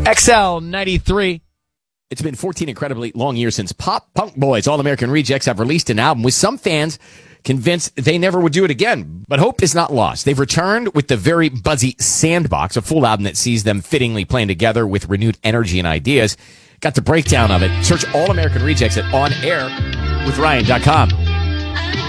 XL 93. It's been 14 incredibly long years since Pop Punk Boys All-American Rejects have released an album, with some fans convinced they never would do it again. But hope is not lost. They've returned with the very buzzy Sandbox, a full album that sees them fittingly playing together with renewed energy and ideas. Got the breakdown of it. Search All-American Rejects at onairwithryan.com.